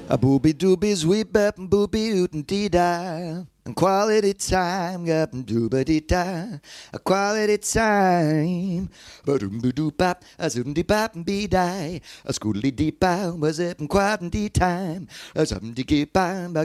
A booby dooby sweep up and booby oot and dee da. And quality time, up and dooba dee da. A quality time. Ba doom ba doo bop, a zoom dee bop and be die. A schoolly dee bow, was it and quad and dee time. A zoom dee gee bam,